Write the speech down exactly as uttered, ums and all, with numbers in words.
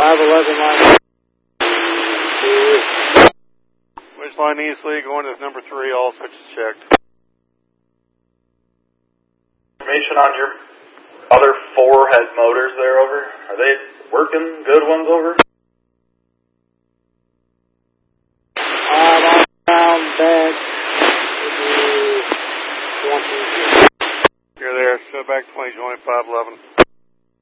five eleven line. Ridgeline Eastleigh going to number three, all switches checked. Information on your other four head motors there over. Are they working? Good ones over? Uh, down, bad. You're there, so back twenty, joint five eleven.